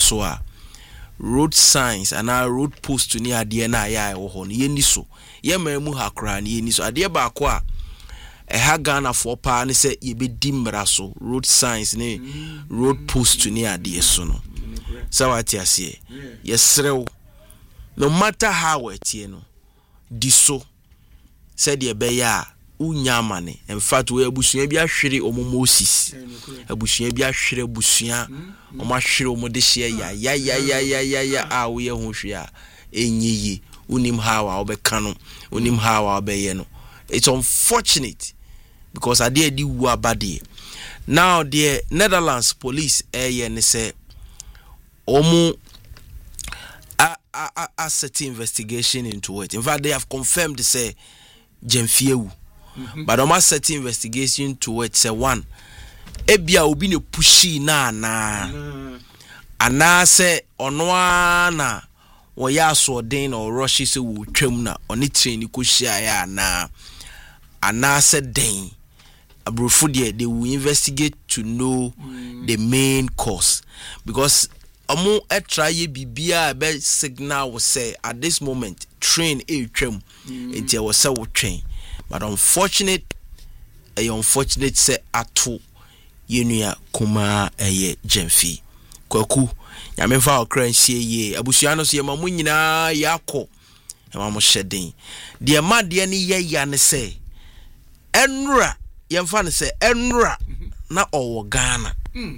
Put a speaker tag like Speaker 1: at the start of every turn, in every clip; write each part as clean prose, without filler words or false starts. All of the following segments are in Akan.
Speaker 1: so a road signs and our road post ni ade na ya wo ho no ye ni so ye mamu ha kra ni ye ni so ade ba ko a ha Ghana for pa ne se ye be dimra so road signs ni road post ni ade so no sawati ase ye serew no matter how etie no di so said ye be ya unya mane in fact we abusua bi ahwere Moses abusua bi ahwere abusua omahwere omode hye ya a we ho hwe a enyiyi unim how a obeka no unim how a obeye no. It's unfortunate because ade adi wu abade. Now the Netherlands police ne say omu a set investigation into it. In fact, they have confirmed to say Jemfiewu. But almost set investigation to it. Say one, ebia obi ne pushi na ana say onwana woya so den or rush se wo twam na oni train ko hia ya ana say den abrofu they will investigate to know the main cause because omo try bibia be signal will say at this moment train e twam enti wo say wo train. But unfortunate say ato yenua kuma Jemfi kwaku nyamemfa okra nsie ye abusua no so ye mamu nyina yakọ mamu hyeden de ma de ne ye ya ne say enura yemfa ne say enura na owo Ghana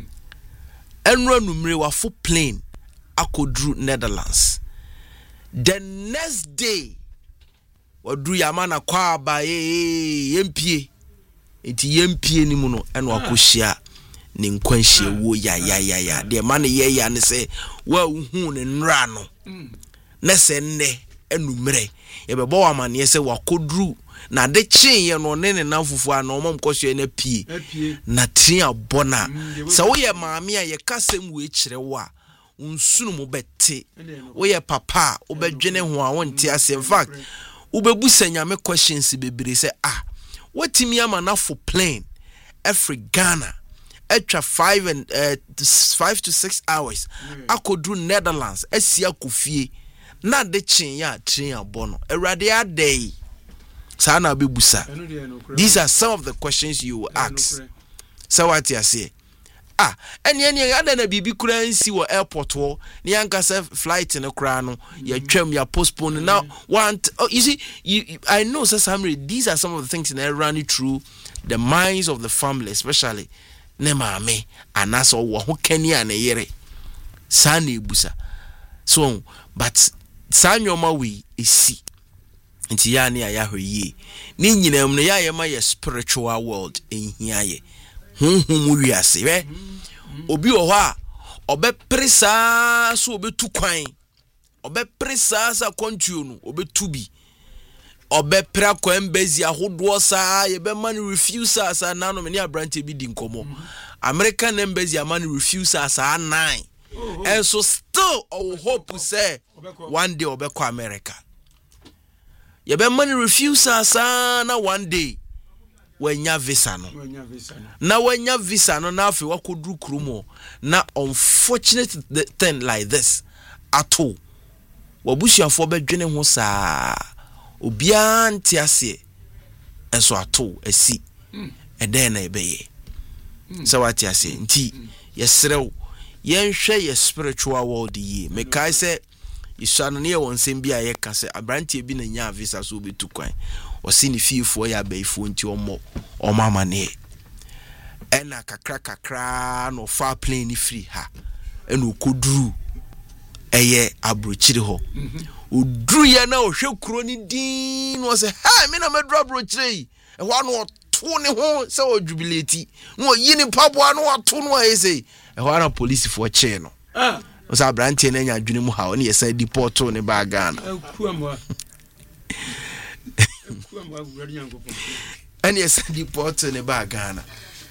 Speaker 1: enura numre wa fo plane akodru Netherlands the next day wadru yamana kwa ba yempie enti yempie ni mu no eno akohia ne nkwanhie wo ya de ma ne ye ya ne se wa hu ne nra no na se nne enumre ye bebo wa mane se wakodru na de chin ye no ne na fufu a no mom kohia na pie na tin abona se wo ye maame a ye kasem we kire wo a unsunu mo bete wo ye papa obedwene ho a wonte ase. In fact ubebusa nyame questions bebre say wetimi ama na for plane every Ghana extra 5 to 6 hours akodru Netherlands asia kofie na de chin ya train abono erade adey sana bebusa. These are some of the questions you will ask. So what you say any other na bibi kura nsi wo airport wo ni anka se flight ne kura no ya twam ya postpone now want you see I know these are some of the things that run through the minds of the family, especially ne maame anaso wo ho kani ana yere sana ebusa so but sanyoma we esi nti ya ne ya hwe ni nyinam ne ya yema ye spiritual world ehia ye hunhum wiase we obi wo ha obepresa so obetu kwan obepresa sa kontuo no obetubi obepra kwan bezi ahodo sa ye be man refuse asa na no me ni abrante bi di nkomo American embassy a man refuse asa 9 and so still I hope say one day obekọ America ye be man refuse asa na one day wanya visa no na wanya visa no na afi wakodru krumo na unfortunate thing like this ato wabusuafo bedwene ho saa obia ntiase enso ato asi eden na ebeye so what you say nti yesrew yenhwe ye spiritual world yi mekai se isano ne wonsem bia ye ka se abrantie bi na nya visa so betu kwan osi ni fiefo ya baifo nti omama ne ena kakra no fa plane ni free ha ena okodru eye abrochiri ho odru ya na ohwe kuro ni din no se ha me na medru abrochiri e ho no to ne ho se o jubilate no yini pabo no ato no ayese e ho na police for che no o sa brantie na nya adwene mu ha oni yesa deport ne ba Ghana and yes deport ne ba Ghana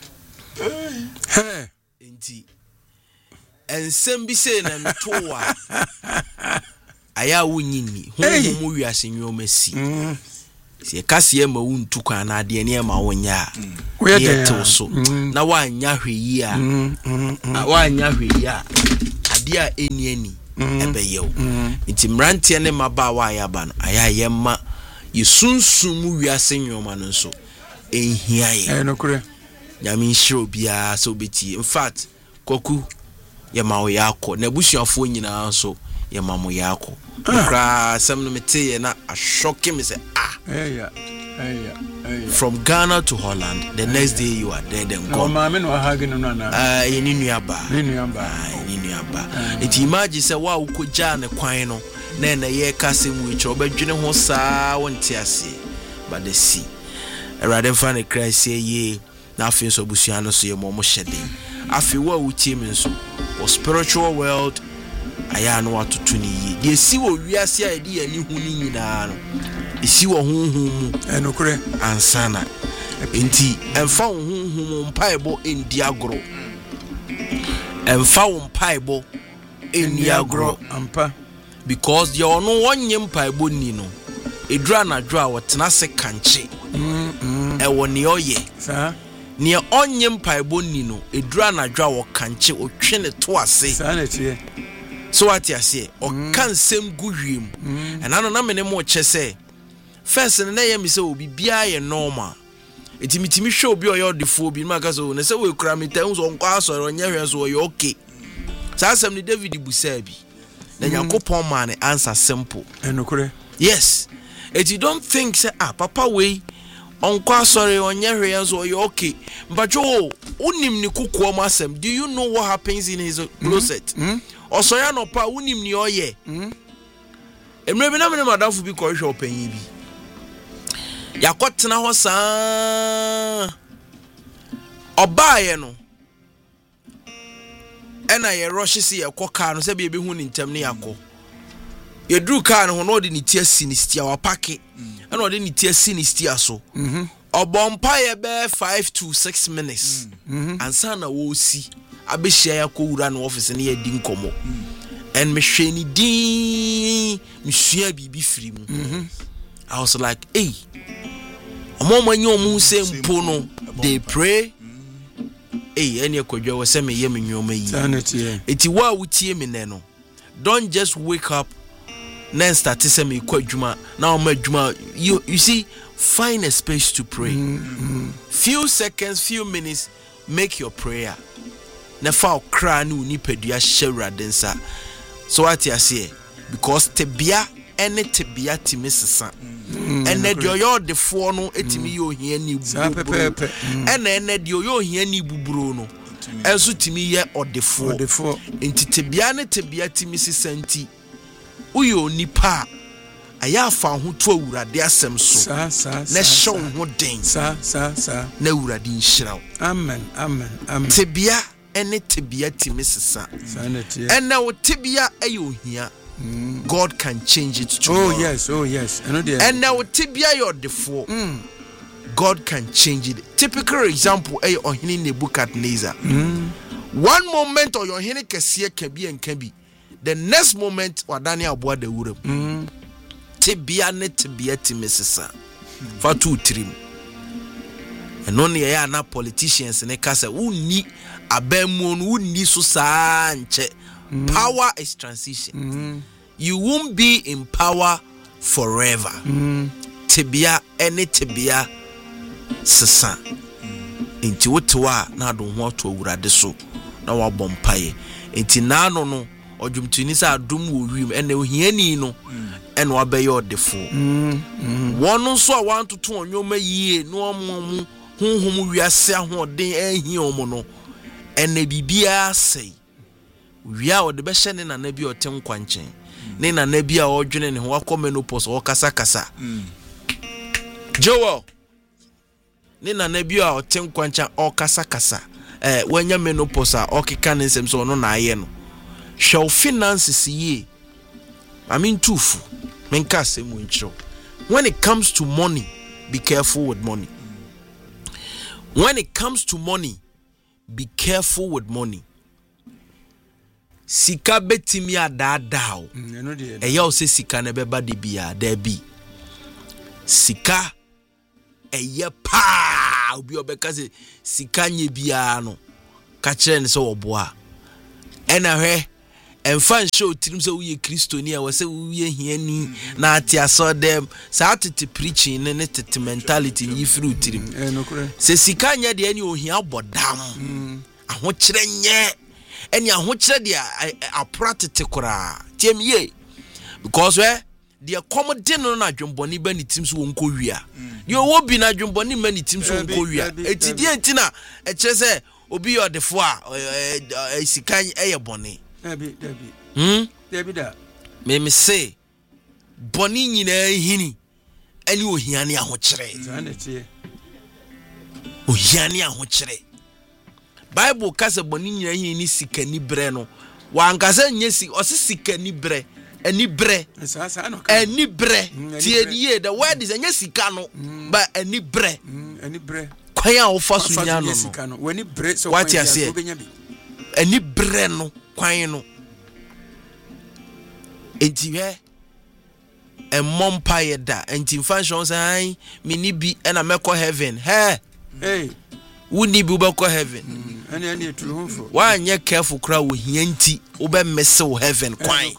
Speaker 1: enti ensem bi se na mtoa aya wunyini ho mo wiase nyomasi se kase ma wuntu kwa na ade ne ma wonya ye to so na wanya hweyi a wanya hweyi a ade dia eni ebe yew nti mrantie ne maba wa ayaba no ayayema yesunsum wiase nyoma no so enhiaye
Speaker 2: nokure
Speaker 1: nyame nhiro bia so beti in fact kwaku ye ma wo yakọ na busuafo nyina so ye ma mo yakọ kra sam no mete ye na ashoke me say from Ghana to Holland the next day you are dead and gone.
Speaker 2: No, no hagin no na.
Speaker 1: Ni nuaba. It imagine say wa ukoja ne kwan no na na ye kasem wi cho badwene ho saa wonte ase but the sea. Erade fa ne kra say ye na afin so busua no so ye mo hyede. Afi wa wutie me so o spiritual world aya no watoto ni ye. Ye si wo wiase a ye ani hu ni nyina no. Isi wo honhum
Speaker 2: enokure
Speaker 1: ansana enti emfa honhum mpaebo endiagro emfa mpaebo eniagro
Speaker 2: ampa
Speaker 1: because ye ono wonye mpaebo ni no edura na dwa wotena se kanche ewo ne oye
Speaker 2: sa
Speaker 1: ne onye mpaebo ni no edura na dwa wo kanche otwene to ase
Speaker 2: sa na tie
Speaker 1: so what ase o kan sem guhwem enano na mene mo chese first na ye mi se obi bia ye normal etimiti hwe obi oyo defo bi ma ka so na se we kura mi tan so nkwa asoro onye hwe so oyo okay sa asem ni David busa bi na Yakobon man answer simple
Speaker 2: enokure
Speaker 1: yes you don't think say papa we onkwa asoro onye hwe so oyo okay mbajo unim ni kukuo ma asem do you know what happens in his closet osoya no pa unim ni oye emre bi na me madamfo bi ko hwe opanyi bi yakotena ho saa obaye no ena ye rush si ye koka no se be hu ni ntem ne yakọ ye dru car no no de ni tia sinistia wa pake ena de ni tia sinistia so obompa ye be 5 to 6 minutes ansa na wo si abehia yakowura no office ne ye di nkomo en me hwe ni din msua bibi firi mu I was like, hey, say no, they pray. Hey, any kodwa was say me ye me nyoma yi. Eti wa wutie me neno. Don't just wake up then start to say me kwadwuma. Now my dwuma. You see, find a space to pray. Few seconds, few minutes, make your prayer. Na fa okra ni unipadua shewra densa. So what you say? Because tebia ene tebia timisesa. Ene dio yo de fo no etimi yo hia ni buburo ene dio yo hia ni buburo no enso timi ye odefo enti tebia ne tebia timisesa nti uyo nipa aya fa ho to awurade asem so na hyew ho den na awurade nhyiraw
Speaker 2: amen
Speaker 1: tebia ene tebia timisesa ene wo tebia ayo hia God can change it to
Speaker 2: oh yes
Speaker 1: and now tibia your default God can change it. Typical example on hini Nebuchadnezzar. One moment or your hini kesiye can be the next moment wadani abwa de urem tibia ne tibia timisisa for 2-3 and only ya na politicians ne kasa uni abemon uni so sa nche. Power is transition. You won't be in power forever. Tibia any tibia sesa. Inti wotewa na do ho to awurade so na wa bompaye. Inti na no odwumtuni sa adom wo wiem ene ohiani no ene wa beye odefo. Wono so a wan toto onwoma yie no omomu honhom wiase ahoden ahia omo no ene bibia sei. Wia o de be hye ne na bi o tem kwanchen ne na bi a o dwene ne ho akọ menopause o kasa Joel ne na bi a o tem kwanchen o kasa wanya menopause a o keka ne nsem so no na aye no hwe finances ye I mean tufu menka semu nchiro. When it comes to money, be careful with money. When it comes to money, be careful with money. Sika betimi adadao eya o se sika na beba de bia da bi sika eye pa obi obeka se sika nye bia no ka kire ne se oboa ena hwe and fan show tirim so we Christoni a we say we hiani na ati aso dem sa atete preaching ne tete mentality yi free tirim se sika nya de ani ohia bodam ahokyere nye eni ahokyere de apratete kora tiem ye because where the accommodation no na dwomboni ba ni tim so wonko wia de owo bi na dwomboni ma ni tim so wonko wia etidi entina e kire se obi yo defo a sika eyebone Debi da. Me say boni nyina hini ani ohiane ahokyere. Ohiane ahokyere. Bible kasa boni nyina hini sikani bre no. Wa nkasa nyesi osikani bre. Ani bre. Ani bre. Tie the word is anya sika no but ani bre.
Speaker 2: Ani bre.
Speaker 1: Kwaya ofa so nya no.
Speaker 2: Wani bre so
Speaker 1: what you say? Ani bre no kwan no. Enti he e mompa ye da enti function say me ni bi e na meko heaven hey wo ni bi ubeko heaven
Speaker 2: ani tru honfo
Speaker 1: wa anye careful kra wo hianti wo be messe wo heaven kwan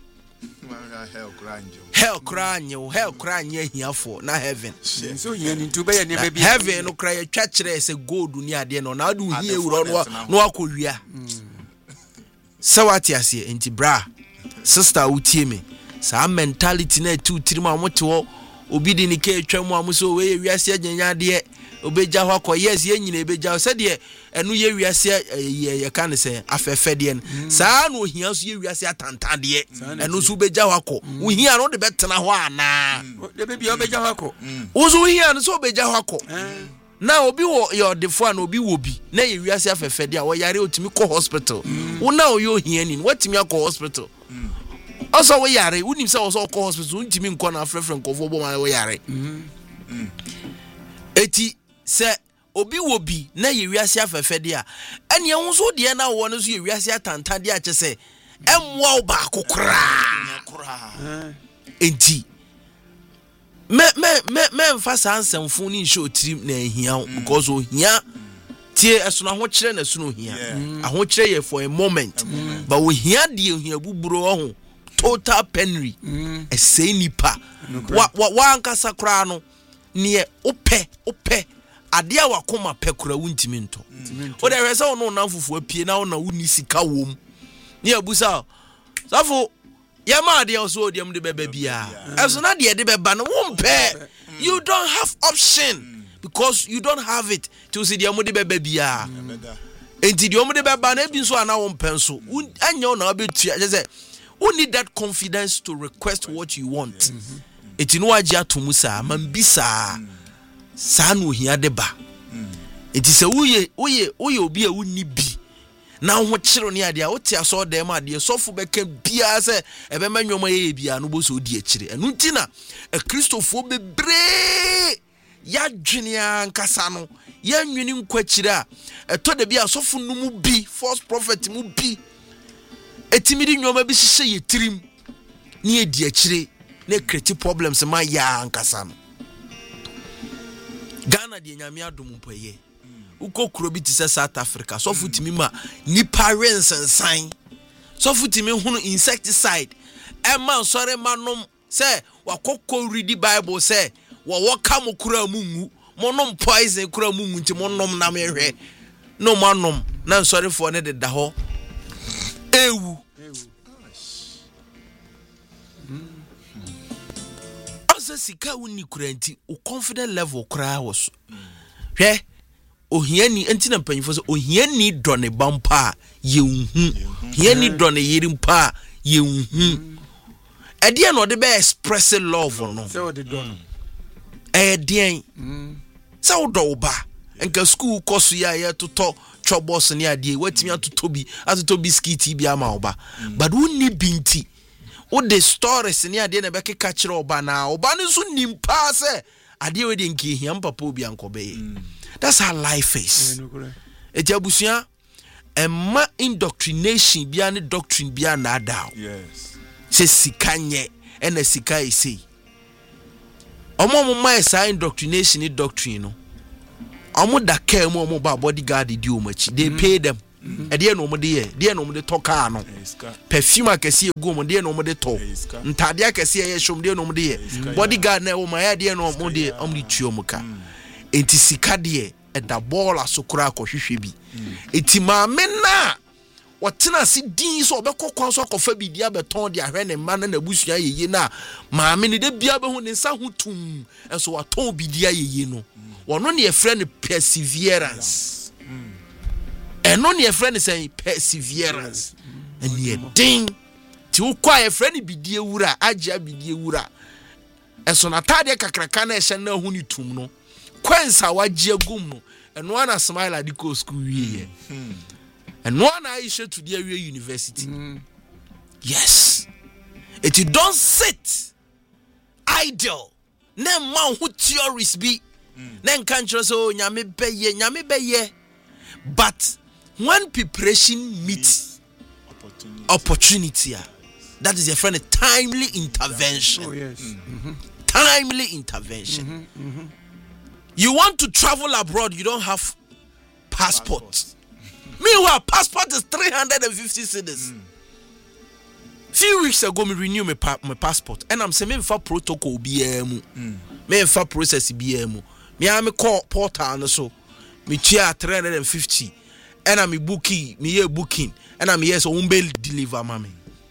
Speaker 1: hell kra anye hiafo na heaven
Speaker 2: so hiani ntu be ye ne be
Speaker 1: heaven no kra ye twa kire se gold ni ade no na adu hie wuro no akowia sawati ase enti bra sister utie me sa mentality na tu tirima amote wo obi di ni ke twam amuso we wiase agenya de obeja ho akọ yes ye nyina ebeja se de enu ye wiase ye kan se afefe de sa na ohia so ye wiase atantan de enu so obeja ho akọ ohia no de betena ho ana
Speaker 2: de be bia obeja ho akọ
Speaker 1: uzo ohia no so obeja ho akọ na obi wo your defo na obi wo bi na ye wiase afefe de a wo yare otimi ko hospital wo na o ye ohia ni watimi akọ hospital also we yare unim say also call hospital untimi nko na frefren kofo bo ma we yare eti se obi wo bi na ye wiase afefe de a ene ehun so de na wo no so ye wiase atanta de a che se emwa ba akokra enti me mfa sansemfo ni show trim na ehia because ohia tie esono ho kire na esono ohia aho kire ye for a moment but ohia de ohia buburo ho total penury say nipa wa ankasa kra no ne ope ade a wakoma pekura wuntimi nto o de hwese wo no na fufu apie na wo na wuni sika wom ne abusa safo ya ma de so de m de beba bia eso na de beba no wo mpe you don't have option because you don't have it to see de m de beba bia enti de m de beba na bi so ana wo mpe so anya wo na obetua je say who need that confidence to request what you want. Eti no agi atomu sa mambisa sa no hia de ba. Eti se uye obi a wonni bi na ho kire ne ade a wote aso dem ade sofo beka bia se ebe manwoma ye bia no bo so di akire. Enu ntina a Christopher bebre ya dwene ankasa no ya nwini nkwakire a eto de bia sofo no mu bi false prophet mu bi etimidi nyoma bi hye ye tirim ne edi akire ne create problems ma ya ankasa no Ghana de nyame adom mpaye uko kuro bi tise South Africa so futimi ma nipa rensensan so futimi hunu insecticide e man sore manom se wakokko read Bible se wo kam kura mungu monom poison kura mungu nti monom na mehwe no manom na sore fo ne de da ho ewu asa sika woni kuranti o confident level kra was hwe ohiani antina mpanyifo so ohiani done bampa yehu hiani done yirimpa yehu ede no de be express love no
Speaker 2: se o de don
Speaker 1: ede se o do ba enka school course ya toto chobos ne ade watimi atoto biscuit bi ama oba but wonni binti o de stories ne ade na be keka kire oba na oba ne so nimpa se ade we de nki hia papa obi ankobe that's how life is etiabusia emma indoctrination bia ne doctrine bia na ada
Speaker 2: yes
Speaker 1: se sikanye ena sika isi omo mai sa indoctrination ni doctrine no omo da care mo ba bodyguard di o machi they pay them e de no mo de toka no perfume akese egu mo de no mo de to ntade akese ye shom de no mo de bodyguard na wo ma ya de no mo de tuo mo ka enti sika de e da ball asokura akohwehwe bi enti maame na watena si din so obekokwan so akofa bidia beton de ahwe ne ma na nabusua yeye na maame ne de bia be hu ne nsa hu tum enso waton bidia yeye no wono ne efre ne perseverance eno ne efre ne say perseverance eni edin ti ukwa efre ne bidie wura agya bidie wura enso na tade kakraka na ehye na hu ne tum no kwensa wagye gum no eno ana smile adiko school wiye and one I should to the area university. Yes. If you don't sit idle, then man who theories be, then can't just so nyame beye. But when preparation meets opportunity, that is a friend of timely intervention.
Speaker 2: Oh yes.
Speaker 1: Timely intervention. You want to travel abroad, you don't have passport. Meanwhile, passport is 350 cedis. Few weeks ago, me renew my passport, and I'm saying me for protocol BM, me for process BM. Me am call portal so me chia 350, and I'm booking, and I'm yes deliver mami.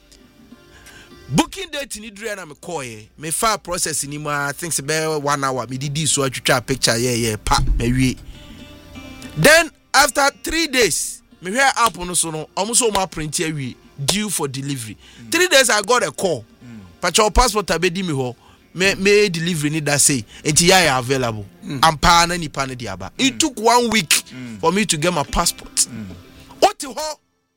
Speaker 1: Booking date ni dre na me call ye, me for process ni I think about 1 hour. Me did so I try picture pa me. Then after 3 days, me hear app on so no almost my print here due for delivery. 3 days I got a call. But your passport abedi me ho me delivery need that say enti ya available. I'm pa na ni pa na diaba. It took 1 week for me to get my passport. What ho?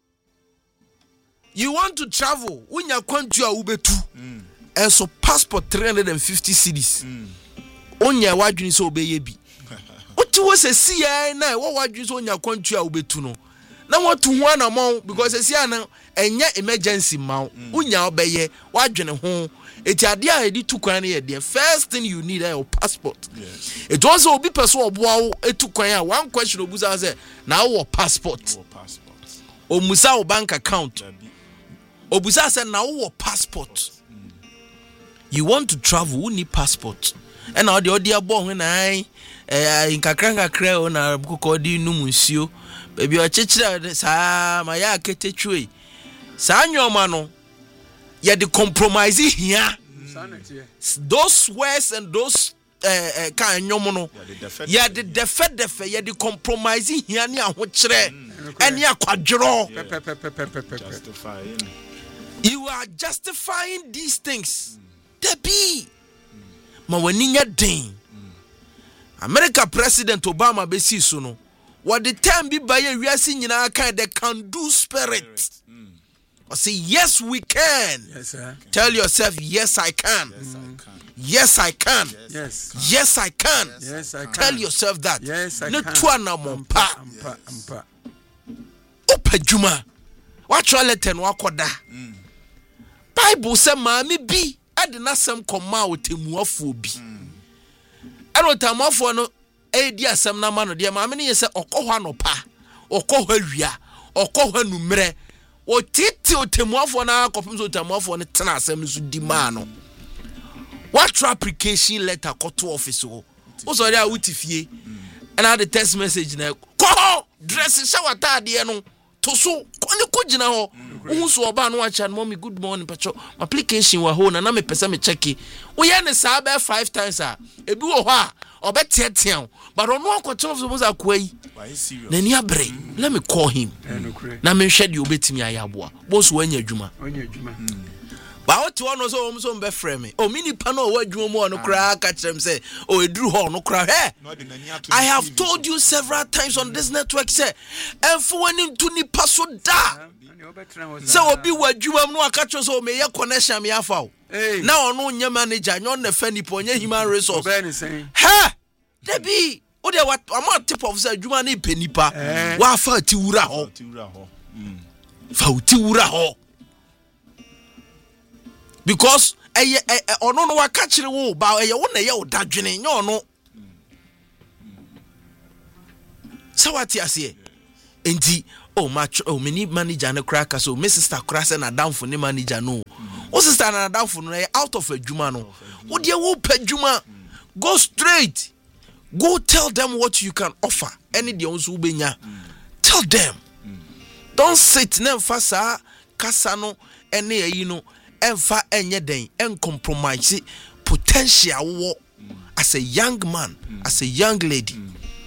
Speaker 1: You want to travel when you country a ubetu. And so passport 350 cedis. Onya wadwini so obeye bi. What was a CI na what wadwini so onya country a ubetu no. Na what to one amount because CI na enya emergency mount. Unya obeye wadwini ho. Eti ade a edi tu kwan na the first thing you need is your passport. Yes. It also obi person oboa etu kwan a one question obuza say na your passport. O musa o bank account. Obuza say na your passport. You want to travel, you need passport. And now the other boy when I in kakra o na buko di numu nsuo. Baby o chechira sa ma ya ketechwe. Sa nyoma no ye the compromise here. Those words and those kind nyomo no. Ye the defe ye the compromise here ni ahokyere. Eni akwadworo. You are justifying these things. Debi. Ma waninya den. America President Obama besi so no. What the time be by a wiase nyina kan the can do spirit. Or say yes we can.
Speaker 2: Yes sir.
Speaker 1: Tell yourself yes I can. Yes I can.
Speaker 2: Yes.
Speaker 1: Yes I can.
Speaker 2: Yes I can.
Speaker 1: Tell yourself that.
Speaker 2: Yes I
Speaker 1: no
Speaker 2: can.
Speaker 1: to na mompa.
Speaker 2: Ampa.
Speaker 1: Opejuma. What your letter no akoda. Bible say maami bi ade na sem koma otemuafo bi. Eno otemuafo no edi asem na ma no de maami ne yese okohwa anopa, okohwa awia, okohwa numre. Otiti otemuafo na akopim so otemuafo ne tena asem so di ma no. What application letter to office ho. O so dia wutifie. And the text message na ko dress shower tade no to so koni ko gina ho. Unso oba no acha no mommy good morning pacho application wa ho na me pese me check wo ye ne sa be 5 times a ebi wo ho a obetietian but ono akoche of so akwa yi na ni abre let me call him na me hwe de obetimi ayaboa boss wanya adwuma ba what one no so so be frame me o mini pa no wadwuma mu ono kra ka kirem say o eduru ho no kra he I have told you several times on this network say enfo wani ntu ni paso da so obi wadwuma no aka cho so me ye connection me afa o na ono nya manager nyo na fa nipo nya human resource ha debi o de what am tip of say adwuma na penipa wa fa ti wura ho fa ti wura ho because ono no waka kire wo ba wo na ye wo dadwene nya ono so what you say enti oh match oh me need manager no crack so me sister crash na down for ne manager no o sister na down for no out of adwuma no wo de wo pa adwuma go straight go tell them what you can offer any de onso wo benya tell them don't sit na mfa kasa no ene ayi no emfa enye den en compromise potential wo as a young man as a young lady.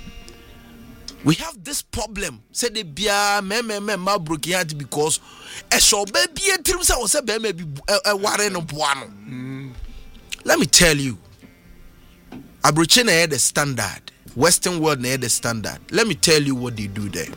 Speaker 1: We have this problem. Say the bia ma broken heart because e so baby trim say we say be ma bi ware no boa no. Let me tell you. Abroche na the standard. Western world na the standard. Let me tell you what they do there.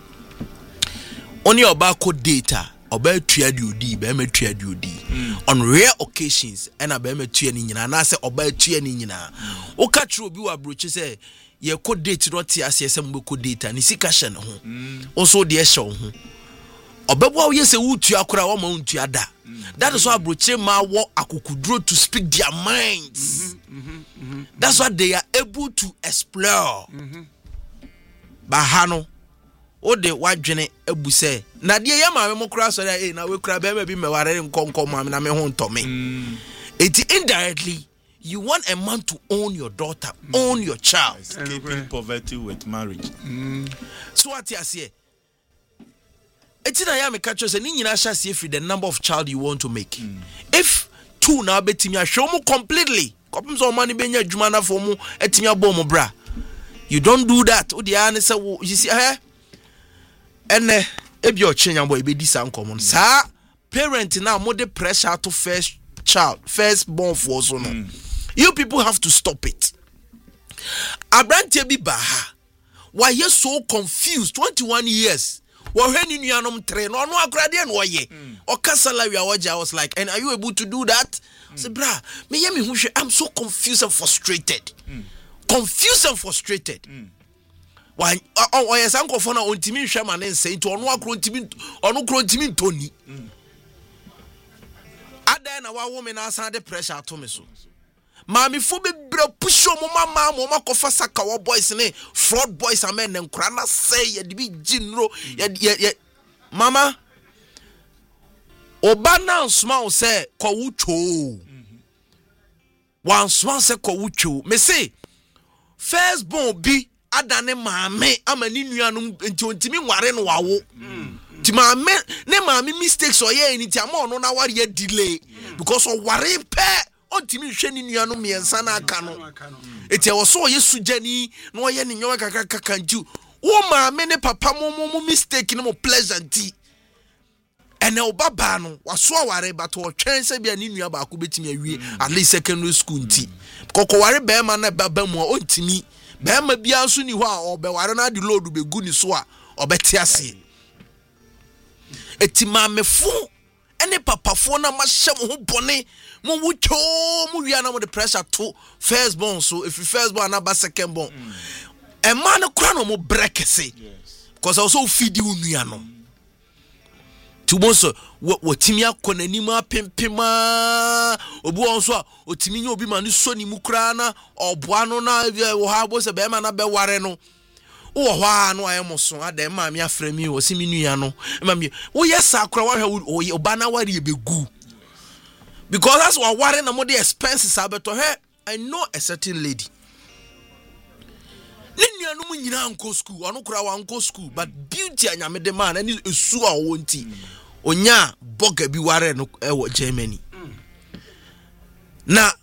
Speaker 1: Only about code data, about tua di be ma tua di. On rare occasions, and be ma tua ni nyina na say about tua ni nyina. O ka tro bi wa abroche say ye code date not ase ase mbe code data ni sika hye ne ho also de hye ho obebo wo yese wutu akora wo ma untu ada that is why abroche ma wo akokuduro to speak their minds that's why they are able to explore bahano o de wadwene abuse na de ye ma me mokora so na we kura be ma bi me ware nkonko ma na me ho ntome it indirectly you want a man to own your daughter, own your child.
Speaker 3: Escaping poverty with marriage.
Speaker 1: So what you say? It's na ya me catch us ni nyina sha see the number of child you want to make. If two na betimi ahwe mu completely, kopim so man be nya adwuma na for mu etimi abo mu bra. You don't do that. O dia ne say you see ene ebi o chenya boy be di san common. Sa parent now mo de pressure to first born for so no. You people have to stop it. Abrante bi baha. Why you so confused? 21 years. Well, when you are train or no agradian way. Or salary I was like, and are you able to do that? I said, bra, I'm so confused and frustrated. Confused and frustrated. Why yes, uncle for now on Timmy Shaman and say to on Timmy Tony. Ada na wa woman asa de pressure to me so mami fo be bra push o mama kofa saka wo boys ne fraud boys amen nkura na say ye de bi ginro ye mama oba na nsma o say ko wucho wan sma say ko wucho me say first born bi adane mame amani nuanum enti ontimi nware no wawo ti mame ne mame mistakes o ye anything am no na ware delay because o ware pe ontimi hwe ni nuanum miensa na aka no eti e wo so ye sujani no ye ne nyowa kaka nju wo mame ne papa mo mistake ne mo pleasant ene obaba no waso ware but o twen se bia ni nua ba ko betimi awie at least secondary school nti kokko ware be ma na baba mu ontimi be ma bia so ni ho a obeware na de load be gu ni so a obeti ase eti mamefo ene papafo na mahye mo ho bone mo wucho mo wia na mo the pressure to first born so if you first born na ba second born e man kura no mo brekese because also feed you nua no tumonso wotimi akona ni ma pempema obu onso a otimi nya obi ma ni so ni mu kura na oboa no na wo ha bo se be ma na be ware no wo hwa no ayemoso ade ma me afra mi wo se mi nua no ma me wo yesa akora wa hwa oba na ware ebegu because that's what ware na mo the expenses abeto he I know a certain lady ninu no mu nyina anko school ono kura wa anko school but beauty anyame de man ani esu a wo nti onya boga bi ware no ewo Germany na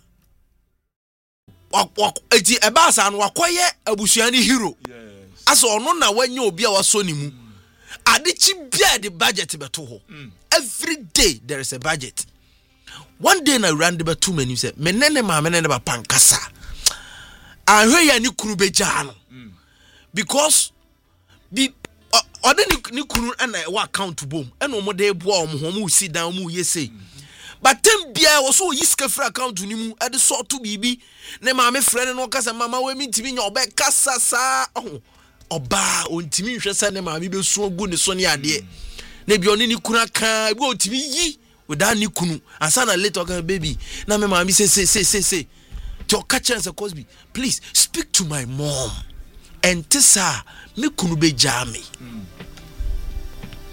Speaker 1: eti ebasa no wakoye abusuani hero aso ono na wanya obi a waso ni mu adechi bia the budget beto ho every day there is a budget. One day na run the beto menu say menene ma menene ba pankasa ahwe ya ni kunu beja no because bi ode ni kunu na wa account bom e no mo de boa mo si dan mo yese but tem bia wo so yiska free account ni mu e de so to bibi ne ma me frɛ no kasa mama we mi ntimi nya obe kasa sa oba ontimi hwɛ sɛ ne ma bi be so gu ne so ne ade ne bi oni ni kunu aka bi ontimi yi without ni kunu ansa na later okay baby na me ma mi say to catch and say Cosby please speak to my mom and tisa me kunu be jami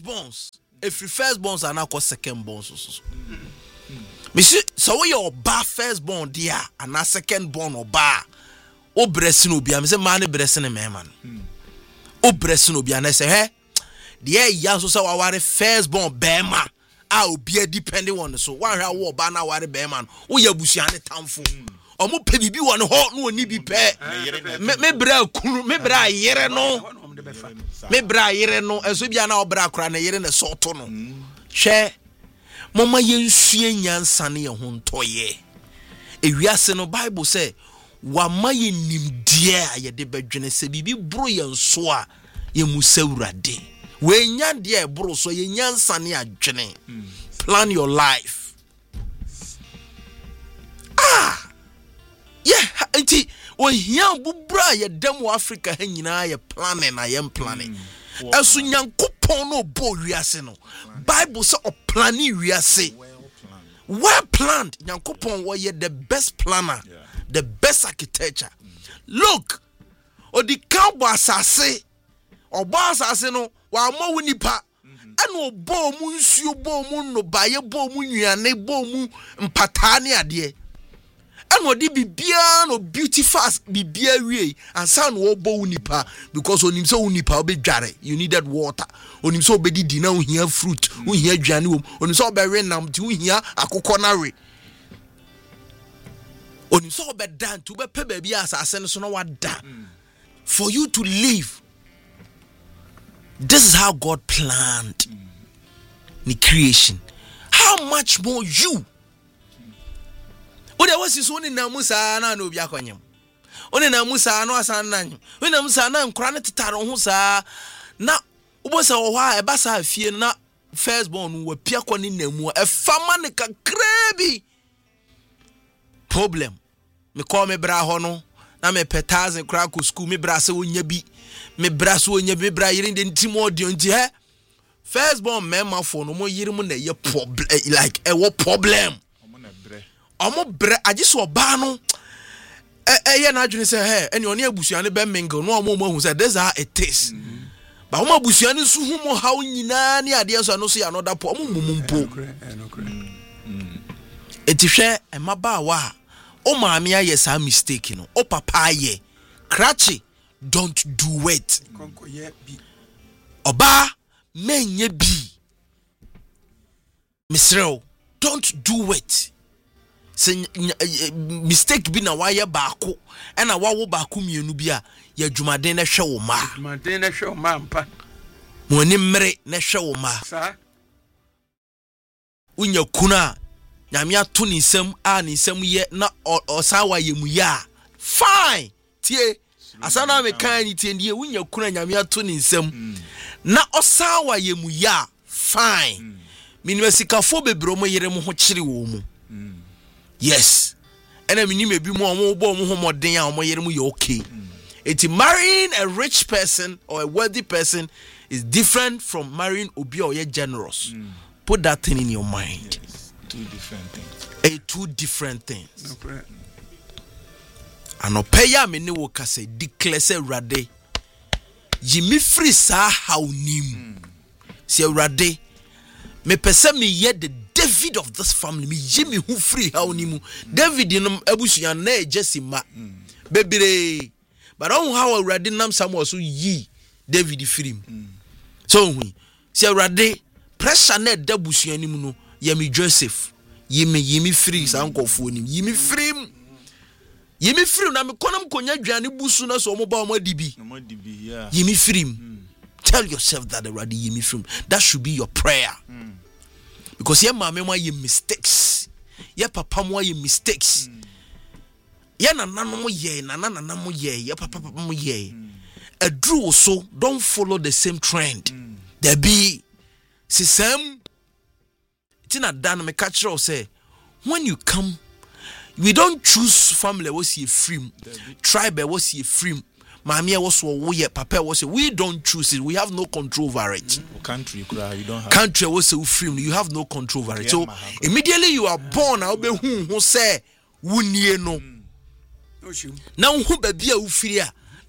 Speaker 1: firstborns. If you firstborns are now called secondborns. Monsieur, so we your bar firstborn dear and a secondborn or bar. O bresin obi am say man bresin me man. O bresin obi an say hey. The young so our firstborn bema. I be depending on so one war banner ware beman. O ya busiane tamfo. Omo pe bibi won ho no oni bi pe. Me bra kunu, me bra yere no. Me bra yere no enso bia na obra kra na yere na soto no. Hwe mama yensue nyansa ne ye ho ntoye. Ewiase no Bible say wa maye nimdie a ye de badwene se bibi bro yenso a ye musawurade. We nya de bro so ye nyansa ne adwene. Plan your life. Yeah, enti o hia bubra ye dem Africa ha nyina ye planning na ye planning. Esu nyankopon no bo wiase no. Bible say o planning wiase. Well planned. Nyankopon wo ye the best planner, the best architecture. Look, o di kambo asase. O ba asase no wa ma wonipa. Eno bo mu nsuo bo mu no baye bo mu nnuane bo mu mpatane ade. Eno di bibia no beautiful bibia wie ansa no bo wonipa because onim so wonipa obedware you needed water. Onim so obedi di na ohia fruit, ohia aduane wom. Onim so obewe nam ti ohia akokọ na we. Onim so obedan to be pe baabi asase no so no wada. For you to live. This is how God planned the creation. How much more you? Ode wasi so ni na musa na obi akonyem. One na musa no asan nan. One na musa na nkura ne tetare ho sa na ubosa wo ha e basa afie na firstborn wo pia kwani na mu e fama ne kakrebi. Problem. Me call me bra ho no na me petaz nkura ko school me bra se wonya bi. Me bra so wonya me bra yire de ntimo odi onti he. Firstborn mema for no mo yire mu na ye problem like e wo problem. Omo bre agiso ba no ye na adwene say hey ene oni abusuane be mingle no omo hu say this how it is. Ba omo abusuane su hu mo how nyina ne ade so no so ya no da po omo mumumpo. Etihwe emaba wa o maame aye sa mistake no o papa aye cratchy don't do it. Oba menye bi Misrel don't do it. Say mistake bi na waye baako e na wawo baako mienu bi a ya dwumaden na hwe wo ma dwumaden na hwe wo ma mpa mo ni mmere na hwe wo ma sa unya kuna nyame ato ni nsam a ni nsam ye na osawa ye mu ya fine tie asana me kan ni tie ndie unya kuna nyame ato ni nsam na osawa ye mu ya fine minwe sikafo bebro mo yere mo ho kire wo mu. Yes. And I mean, maybe more modern you okay. It's marrying a rich person or a wealthy person is different from marrying Obi or generous. Put that thing in your mind.
Speaker 3: Yes. Two different things.
Speaker 1: Two different things. Okay. And opeya me ne woka say declare say rade. Jimmy free sa how nim. Say rade. Me pese me ye the David of this family me Jimmy who free how nimu David in abusuan na Jesse ma bebere but on how already nam Samuel so yi David free so we say already pressure na dabusuan nimu no ye me Joseph yimi free sa nkofo nim yimi free na me konam konya dwane busu na so mo ba mo dibi yeah yimi free tell yourself that already yimi free that should be your prayer. Because your mama mo ye mistakes. Your papa mo ye mistakes. Your nana mo ye, nana mo ye, your papa mo ye. A drew so don't follow the same trend. There be same. Tina dan me catch you say when you come, we don't choose family was ye free, tribe was ye free. Mamia was we papa was we don't choose it. We have no control over it.
Speaker 3: Country you don't have.
Speaker 1: Country was so free. You have no control over it. So immediately you are born, I'll be who say wunye no. Now who baby a ufria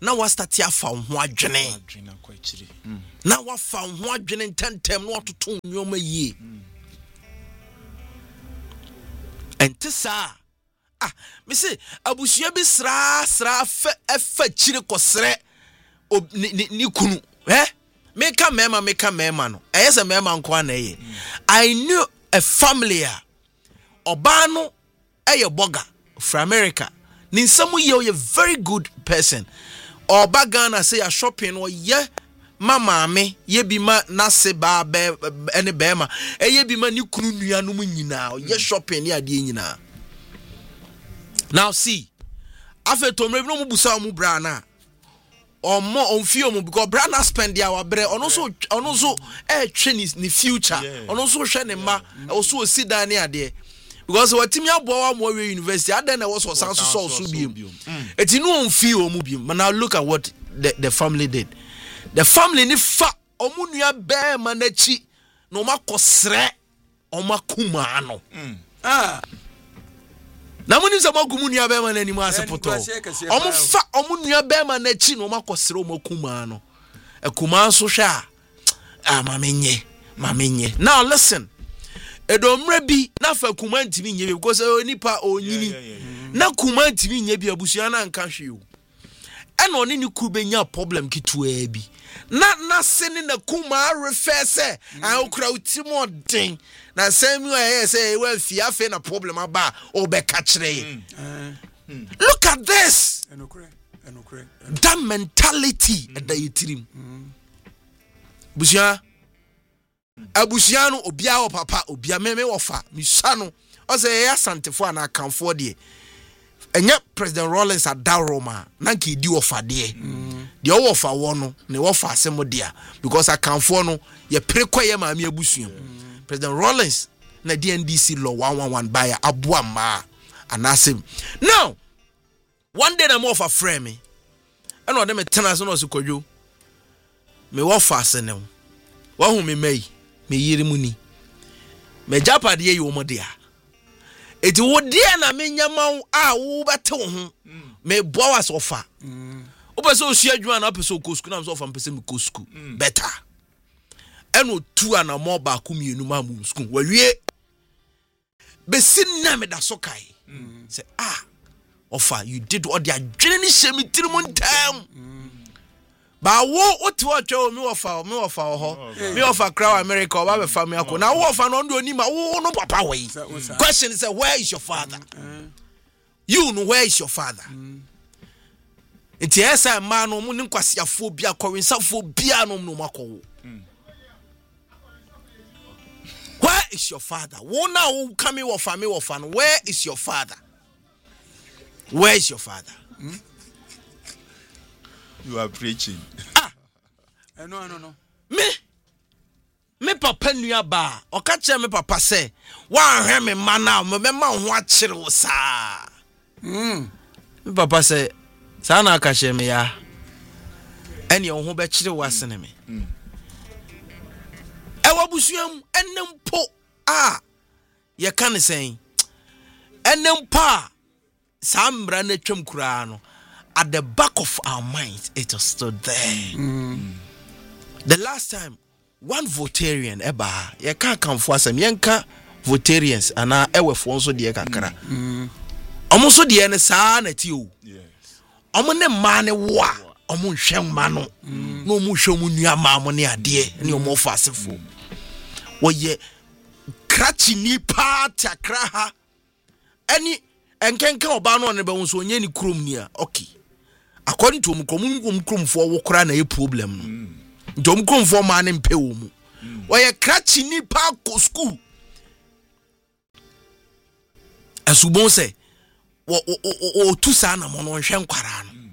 Speaker 1: na wa start afa ho adwene na wa fa ho adwene tentem na watoto nyoma yie entisa me say abusua bi sra fa chire kosre ni kunu meka mema no eyese mema nko anaye I knew a family oba no eye boga from America ni samu ye a very good person oba Ghana say a shopping or ye mama me ye bi ma na se ba be ene be ma ye bi ma ni kunu nua no mu nyina ye shopping ni ade nyina. Now see afa tomre bi no mu busa mu bra na omo onfie omo because bra na spend dia wa bre ono so twe ni future ono so hwe ne ma so osi dan ne ade because watimi abo wa mo we university adan na was so biem eti no onfie omo biem. But now look at what the family did. The family ni fa omo nua be ma na chi no makosre omo kuma no na muni se magumu nua be ma na ni mu asepoto omo fa omo nua be ma na chi no makosre omo kuma no akuma so hwa mamenye. Now listen, edomre bi na fa kuma ntimi nye because onipa onyini na kuma ntimi nye bi abusua na nka hwe o ena oni ni kubenya problem kitua bi na sene na kuma refer se okura utimo den na same way say we fia fe na problem aba obeka kire. Look at this that mentality at the yitirim busia abusiano obia wo papa obia meme wo fa misano o say ya santefo ana kanfo de enye President Rawlings adaroma na nka di wo fa de de wo fa wo no ne wo fa asem de a because akanfo no ye prekoye maame abusuam President Rawlings na DNDC law 111 by aboa ma anasem. Now one day na mo fa frame me and o de me tena so no so kodwo me wo fa asene wo hu me mai me yiri muni me japade ye wo mode a eti wo de na me nyama wo bete wo ho me boa was ofa wo pese o sua adwuma na pese o kosku na so ofa pese me kosku better eno tu ana mo ba ku mienu ma mu school wawie besi na me da so kai say ofa you did what they are adwene ni shemi tirimon time ba wo oti wo twa me ofa ho me ofa crowd America o ba be family akọ na wo ofa no ndo ni ma wo no papa we question is where is your father? You know where is your father? Enti esa ma no mu ni kwasiafo bia kọwensafo bia no mu makọ. Where is your father? Wo na wo kame wo family wo fa no where is your father? Where is your father?
Speaker 3: You are preaching.
Speaker 2: No.
Speaker 1: Me papa nua ba o ka kire me papa say wa hwe me ma na me ma ho a kire wo sa me papa say sa na ka kire me ya ene ho be kire wo asene me e wa busuam enem po ye kan sen enem pa sambra na twam kura no at the back of our minds it was still there. The last time one Votarian eba ye ka kanfo asem ye nka Votarians ana ewefo nso de kakra omo so de ne saa na ti o omo ne ma ne wo a omo nhwe ma no na omo hwe mu nua ma mo ne ade ne omo fa asefo wo ye krachi ni pa takra ha ani enkenka oba no ne be won so onye ni krom ni a okay according to krom fo wo kra na ye problem no dom konfo ma ne mpe wo mu wo ye krachi ni pa ko school asubon se wo tu sa na mo no hwe nkwara no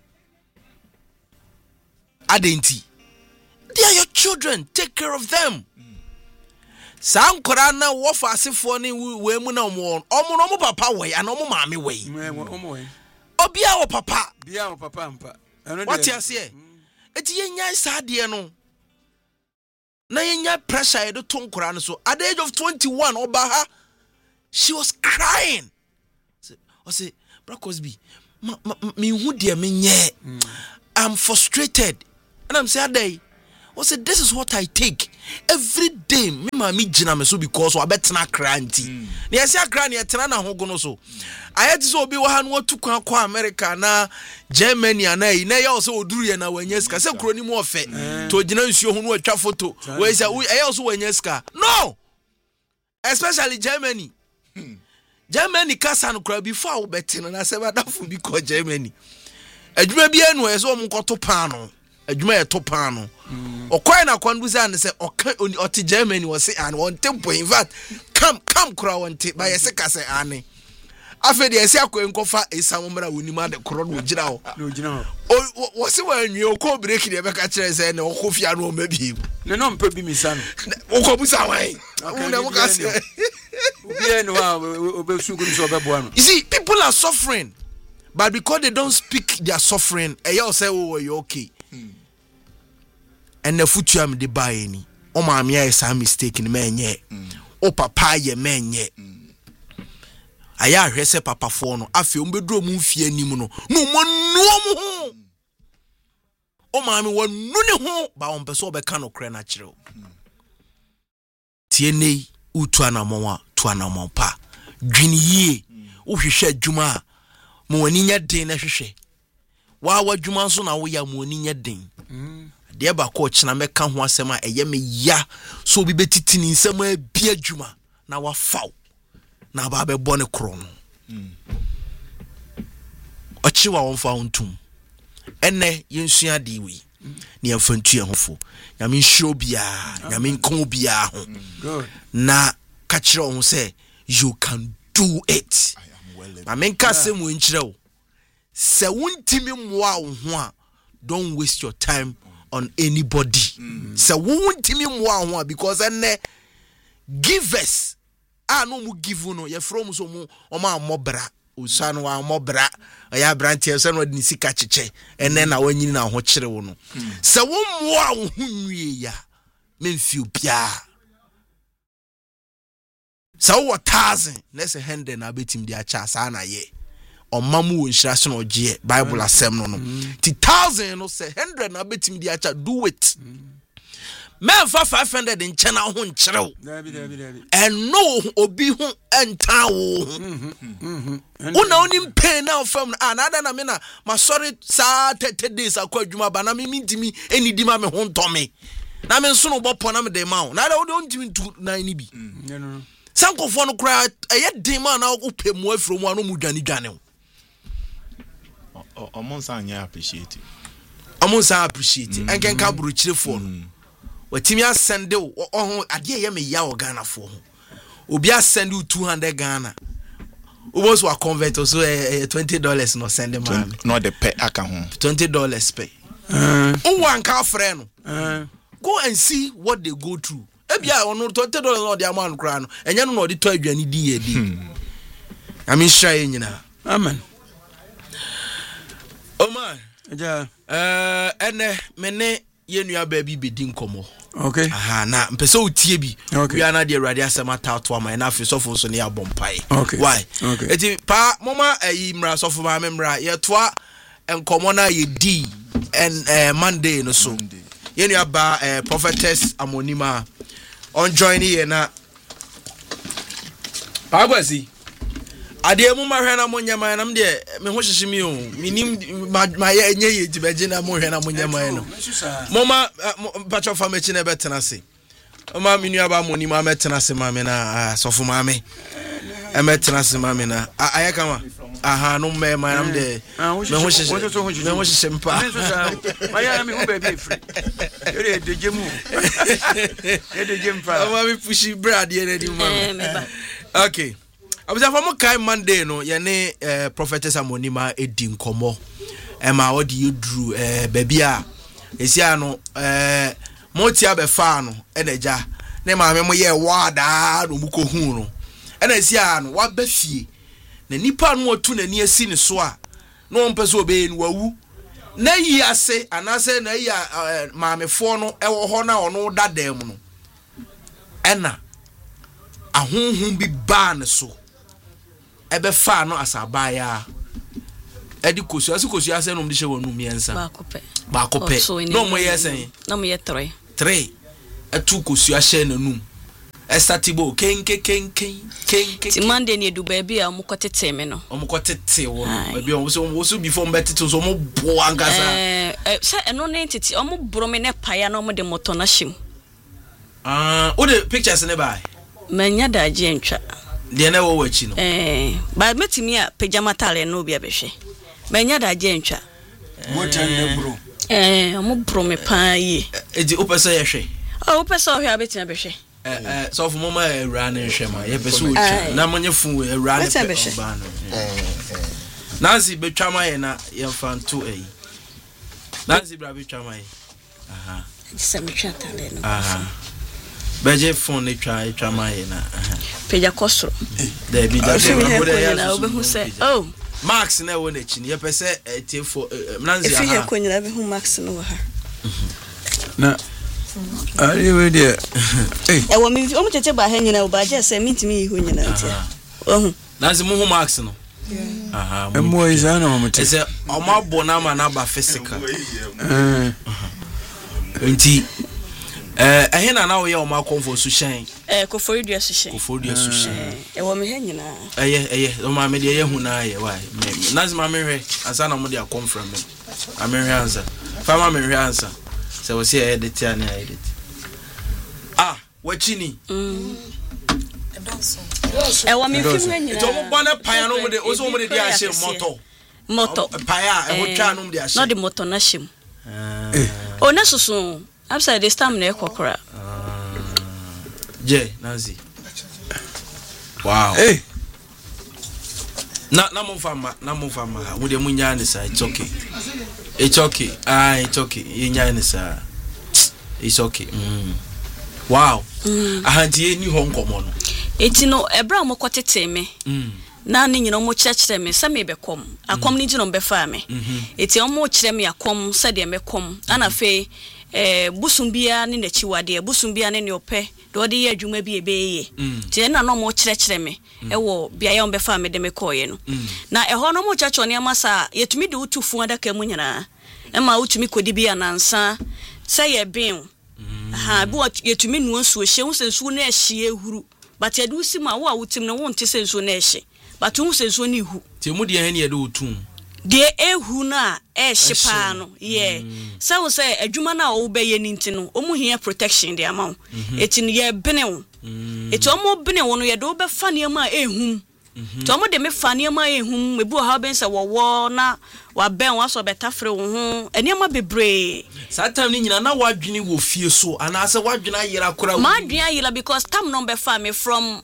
Speaker 1: adenti they are your children, take care of them. Sa nkwara na wo fa asefo ne we mu na omo no papa we ana omo maame we obia wo papa
Speaker 2: bia wo papa mpa
Speaker 1: what you say eti yenya sa de no na yenya pressure e do to nkwara no so at the age of 21 oba ha she was crying. I say Bra Cosby me hu de me nye I'm frustrated. And I'm saying, day, I said, this is what I take every day. Me mami jina me so because I bet na cranty. Ni esi akran ye tena na hogo no so. I had to be one what to kwa America na Germany na e na ya also oduru ye na wanyeska. Se kro ni mo fe. To jina nsuo ho no atwa photo. We say I also wanyeska. No. Especially Germany. Germany kasa no kra before we bet na se ba dafu because Germany. Adwuma bia no eso mo koto pan no. Adwuma ye to pan no. Okwai na kwanbuza ne se ote Germany was say and one tempo in fact come kra wonte ba yese ka se ane afa de yese akwenkofa esamomra wonima de kro no gira ho o se wanwie okọ break de be ka kire se ne okofia no mabi
Speaker 2: ne no mpa bi misa no
Speaker 1: okobusa wan una mo ka se
Speaker 2: obi no wa obesu ko so bebo no.
Speaker 1: You see, people are suffering, but because they don't speak their suffering you say oh you okay. And the future am de buy any. O ma me is a mistake in menye. O papa ye menye. Aya hwese papa fo no afi o mbedro mu fie anim no. No mo ho. O ma me wonu ne ho ba on pese obeka no kre na kire o. Tie nei utu anamon tu anamon pa. Dwini yie. O hwehwe adwuma mo wani nya den na hwehwe. Wa adwuma so na wo ya mo wani nya den. De ba ko china meka ho asem a eye me ya so bi betitini nsem a bia dwuma na wa faw na ba be bone kro no ochi wa won fa ontum enne yensua de wi ne yamfantu ye hofo nyame nhiro bia nyame nkon bia ho na ka kire ho say you can do it amenka sem wo nkire wo se wontimi moa wo ho a don't waste your time on anybody. So we won't timi mwa because ene givers no mu give no ye from so mu o ma mobra usano wa mobra ya brantie so no de sika cheche ene na wanyini na ho kire wo no. So wo mwa wo hunwie ya memfiu bia. So what 1000 let's hende na betim dia cha sa na ye. Mamu nshira so no je Bible asem no 1000 no say 100 na betim di acha do it men fa 500 in chena ho nkyereo and no obi ho enta wo una onim pain na fam anada na me na ma sorry sa 30 days akwadwuma ba na me ntimi enidi ma me ho ntome na me nso no bopo na me de ma wo na da wo don ntimi ntu na ni bi sankofo no kra eye den ma na wo pemu afro mu anu mu dwane
Speaker 3: Omonsa anya appreciate.
Speaker 1: Omonsa appreciate. Enken ka buru chire fo no. Watimi asende ho ade ye me ya o Ghana fo ho. Obi asende 200 Ghana. Obos wa convert so $20 no send man.
Speaker 3: No the pay aka ho.
Speaker 1: $20 pay. Wan ka frɛ no. Go and see what they go through. Ebia ono $20 no de amount kra no. Enye no de to adwani di ye di. I mean sure nyina.
Speaker 2: Amen.
Speaker 1: Oh man.
Speaker 2: Ja.
Speaker 1: Ene mene yenua baby bedi nkomo.
Speaker 2: Okay.
Speaker 1: Aha na mpese otie bi.
Speaker 2: Okay.
Speaker 1: We are na the radio asema tato ama na afi sofo so ne abompai.
Speaker 2: Okay.
Speaker 1: Why?
Speaker 2: Okay.
Speaker 1: Eti pa mama mra sofo ma memra ye toa enkomo na ye di and Monday no so. Yenua ba prophetess Amonima on join here na Pagwasi ade mu mahwe na monyama na mde me ho hyehye mi o minim ma ye enye ye dibeje na mo hwe na monyama no moma pacho fa mechi na betena se mama minu aba moni ma metena se ma me na sofo ma me metena se ma me na aya kama aha no me ma na mde me ho hyehye mpa
Speaker 2: ma ya me ho ba bi free ere deje mu e deje mpa
Speaker 1: mama mi pushi brad ye na di mama okay Abisa for mo kai Monday no ye ne prophetess Amonima edi nkomo ma odi yedru baby a esia no mo ti abefa no enaja ne ma me mo ye wada no muko hu no ena esia no wa ba fie na nipa no otu na ni asi ne so a no mpese obe ni wawu na yi ase anase na yi ma me fo no ewo ho na ono dadam no ena ahunhun bi ba ne so ebe fa no asabaya edi kosua se no mde hye wonu miensa ba kope no mo yesen
Speaker 4: no mo ye
Speaker 1: 3 atu kosua hye nanum estatibo kenke
Speaker 4: ti Monday ne du ba bia mo kotete me no
Speaker 1: mo kotete wo ba bia wo so before mbetete so mo bo angasa
Speaker 4: se eno ne tete o mo bro me ne paya no mo de moto na him
Speaker 1: o de pictures ne ba
Speaker 4: manya da je ntwa
Speaker 1: de na wo wachi no
Speaker 4: ba metimi a pajama tale no bia behwe manya da je ntwa
Speaker 2: motan ne bro
Speaker 4: mo bro me pa yi
Speaker 1: edi o pese ye hwe
Speaker 4: o pese o hwe abetina behwe
Speaker 1: so for mama ewra na hwe ma ye pese o twa na monye fu ewra na pe ba no Nancy betwa ma ye na ye fanto Nancy bra betwa ma ye
Speaker 4: se me twa tale no
Speaker 1: beje phone ne twa ma ye na
Speaker 4: peja kosro
Speaker 1: there be that
Speaker 4: na obehu se oh
Speaker 1: Max na wo na chi ne ye pese tiefo Nancy
Speaker 4: aha if you kwanyira behu Max no ha
Speaker 2: na ari we de
Speaker 4: wo mi o mu tete ba ha nyina o ba je se mitimi ihu nyina ntia ohu
Speaker 1: Nancy mu hu Max no
Speaker 2: emo izana mo mate
Speaker 1: se o ma bo na ma na ba physical nti ehena na wo ye o ma comfort su shen
Speaker 4: koforidua su shen wo mi ha nyina
Speaker 1: o ma me de ye hu na ye why Nancy ma me hwe asa na mo de akom from me amehwe ansa fama me hwe ansa se wo se edit ya na edit wachini
Speaker 4: wo mi fi mu nyina
Speaker 1: to mo bana paya no mo de o so mo de dia hye moto paya ho twa no mo de hye
Speaker 4: no de moto na hye o na susu upside this time na ekokora
Speaker 1: je Nancy wow na mo fama wo de munya ne sa it's okay it's okay ye nya ne sa it's okay wow ahantie ni ho nkomo no
Speaker 4: eti no ebra mo kotete me na ne nyina mo kyekere me se me bekom akom ni gino befa me eti mo kyere me akom se de mekom ana fe busumbia ne nachiwade busumbia ne ope do de ye adwuma bi ebeye ti na no mo kyekere me ewo bia ye befa me de mekoye no na eho no mo kyecho ne amasa yetumi de utufu adaka mu nyina ema utumi kodi bia nansa se ye bin bu yetumi nu nsuo hye wo sensu na ehye ehuru but ye do sima wo a wotim no wonte sensu na ehye but wo sensu na ihu
Speaker 1: ti mu de he ne ye do otum
Speaker 4: de ehu na ehye pa no ye se wo se adwuma na wo be ye ninti no omu hia protection de amaw eti no ye bene wo eti omu bene wo no ye do be fa ne ma ehum to omu de me fa ne ma ehum ebu ha ben se wo na wa ben wa so betafre wo ho ene ma bebre
Speaker 1: satam ni nyina na wadwene wo fie so ana se wadwene ayira kora
Speaker 4: ma dwene ayira because tam no be fa me from